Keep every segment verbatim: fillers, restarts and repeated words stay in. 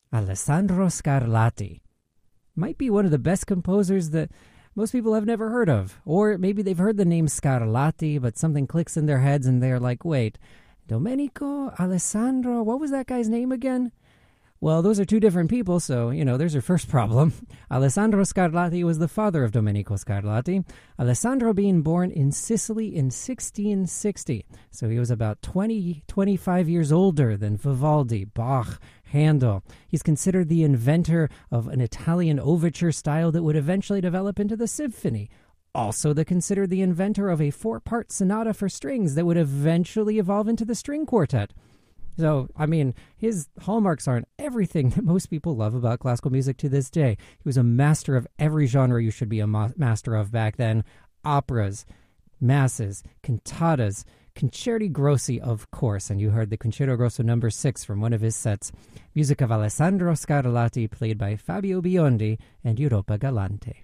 Alessandro Scarlatti. Might be one of the best composers that most people have never heard of. Or maybe they've heard the name Scarlatti, but something clicks in their heads and they're like, wait, Domenico, Alessandro, what was that guy's name again? Well, those are two different people, so, you know, there's your first problem. Alessandro Scarlatti was the father of Domenico Scarlatti, Alessandro being born in Sicily in sixteen sixty. So he was about twenty, twenty-five years older than Vivaldi, Bach, Handel. He's considered the inventor of an Italian overture style that would eventually develop into the symphony. Also the considered the inventor of a four-part sonata for strings that would eventually evolve into the string quartet. So, I mean, his hallmarks aren't everything that most people love about classical music to this day. He was a master of every genre you should be a ma- master of back then. Operas, masses, cantatas, concerti grossi, of course. And you heard the Concerto Grosso number six from one of his sets. Music of Alessandro Scarlatti, played by Fabio Biondi and Europa Galante.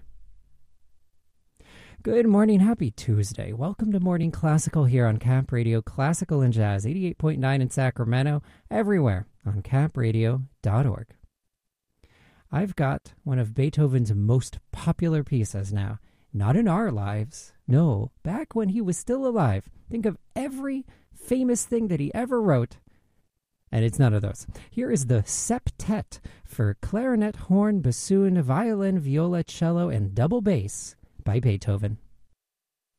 Good morning, happy Tuesday. Welcome to Morning Classical here on Cap Radio, Classical and Jazz, eighty-eight point nine in Sacramento, everywhere on cap radio dot org. I've got one of Beethoven's most popular pieces now. Not in our lives, no, back when he was still alive. Think of every famous thing that he ever wrote, and it's none of those. Here is the Septet for clarinet, horn, bassoon, violin, viola, cello, and double bass by Beethoven.